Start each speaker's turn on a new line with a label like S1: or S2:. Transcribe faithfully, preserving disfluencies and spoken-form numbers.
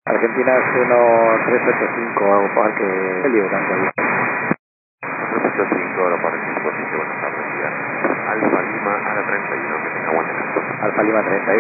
S1: Argentina es uno tres ocho cinco, Parque Helio, tanto ahí.
S2: tres ocho cinco, Aeroparque cinco siete, buenas tardes, días. Alfa Lima a la treinta y uno, que tenga buen descanso.
S1: Alfa Lima treinta y uno.